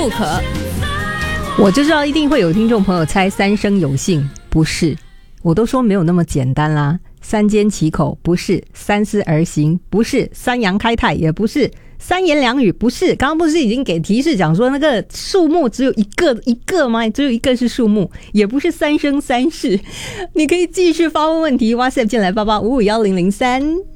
不可。 我就知道一定会有听众朋友猜三生有幸，不是，我都说没有那么简单啦。三缄其口，不是；三思而行，不是；三阳开泰，也不是；三言两语，不是。刚刚不是已经给提示讲说那个数目只有一个吗？只有一个是数目，也不是三生三世。你可以继续发问问题，WhatsApp 进来88551003。